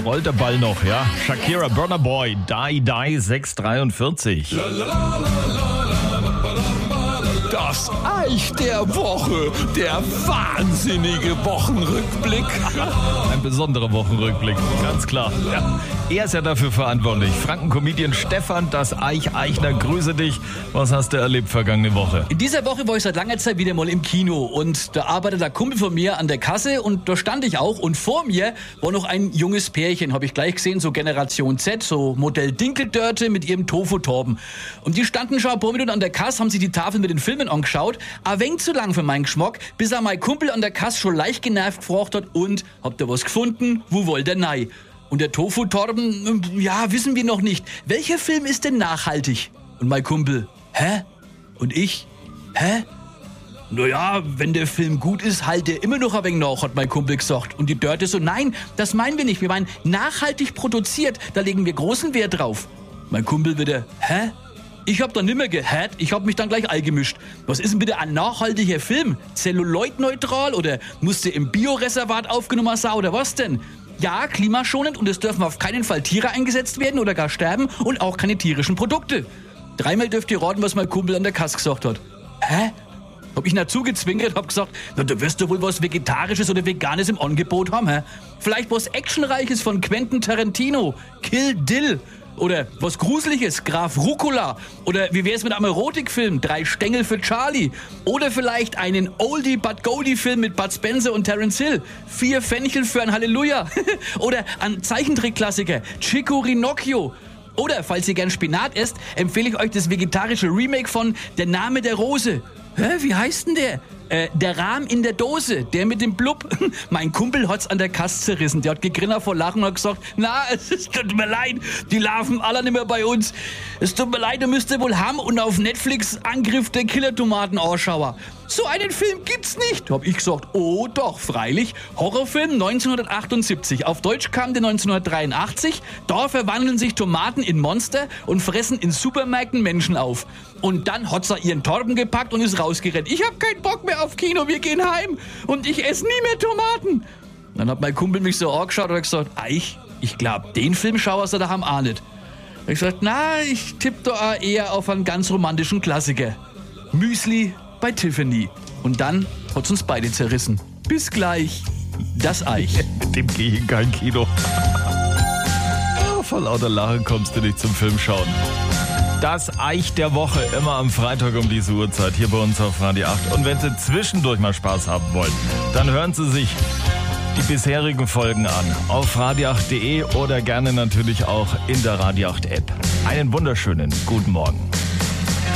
rollt der Ball noch, ja. Shakira, Burna Boy, Die, 6:43. Das Eich der Woche, der wahnsinnige Wochenrückblick. Ein besonderer Wochenrückblick, ganz klar. Ja, er ist ja dafür verantwortlich. Franken-Comedian Stefan Das Eich Eichner, grüße dich. Was hast du erlebt vergangene Woche? In dieser Woche war ich seit langer Zeit wieder mal im Kino und da arbeitet ein Kumpel von mir an der Kasse und da stand ich auch und vor mir war noch ein junges Pärchen, habe ich gleich gesehen, so Generation Z, so Modell Dinkeldörte mit ihrem Tofu-Torben. Und die standen schon ein paar Minuten an der Kasse, haben sich die Tafel mit den Filmen angeschaut, ein wenig zu lang für meinen Geschmack, bis er mein Kumpel an der Kasse schon leicht genervt gefragt hat und, habt ihr was gefunden? Wo wollt ihr nein? Und der Tofu-Torben, ja, wissen wir noch nicht. Welcher Film ist denn nachhaltig? Und mein Kumpel, hä? Und ich, hä? Naja, wenn der Film gut ist, halt der immer noch ein wenig nach, hat mein Kumpel gesagt. Und die Dörte so, nein, das meinen wir nicht. Wir meinen nachhaltig produziert, da legen wir großen Wert drauf. Mein Kumpel wieder, hä? Ich hab da nimmer gehört, ich hab mich dann gleich eingemischt. Was ist denn bitte ein nachhaltiger Film? Zelluloidneutral oder musste im Bioreservat aufgenommen sein oder was denn? Ja, klimaschonend und es dürfen auf keinen Fall Tiere eingesetzt werden oder gar sterben und auch keine tierischen Produkte. Dreimal dürft ihr raten, was mein Kumpel an der Kasse gesagt hat. Hä? Hab ich dazu gezwinkert, hab gesagt, na, du wirst doch wohl was Vegetarisches oder Veganes im Angebot haben, hä? Vielleicht was Actionreiches von Quentin Tarantino, Kill Dill. Oder was Gruseliges, Graf Rucola. Oder wie wär's mit einem Erotikfilm, 3 Stängel für Charlie. Oder vielleicht einen Oldie-but-Goldie-Film mit Bud Spencer und Terence Hill, 4 Fenchel für ein Halleluja. Oder ein Zeichentrickklassiker, Chico Rinocchio. Oder, falls ihr gern Spinat esst, empfehle ich euch das vegetarische Remake von Der Name der Rose. Hä, wie heißt denn der? Der Rahm in der Dose, der mit dem Blub. Mein Kumpel hat's an der Kasse zerrissen. Der hat gegrinnert vor Lachen und hat gesagt, na, es tut mir leid, die laufen alle nicht mehr bei uns. Es tut mir leid, du müsst ihr wohl haben und auf Netflix Angriff der Killertomaten anschauen. So einen Film gibt's nicht. Hab ich gesagt, oh doch, freilich. Horrorfilm 1978. Auf Deutsch kam der 1983. Da verwandeln sich Tomaten in Monster und fressen in Supermärkten Menschen auf. Und dann hat sie ihren Torben gepackt und ist rausgerannt. Ich hab keinen Bock mehr auf Kino, wir gehen heim. Und ich esse nie mehr Tomaten. Dann hat mein Kumpel mich so angeschaut und hat gesagt, Eich, ich glaub, den Film schaust du daheim auch nicht. Ich gesagt, na, ich tippe da eher auf einen ganz romantischen Klassiker. Müsli bei Tiffany. Und dann hat's uns beide zerrissen. Bis gleich. Das Eich. Mit dem gehe ich in kein Kino. Vor lauter Lachen kommst du nicht zum Film schauen. Das Eich der Woche, immer am Freitag um diese Uhrzeit, hier bei uns auf Radio 8. Und wenn Sie zwischendurch mal Spaß haben wollen, dann hören Sie sich die bisherigen Folgen an auf radio8.de oder gerne natürlich auch in der Radio 8 App. Einen wunderschönen guten Morgen.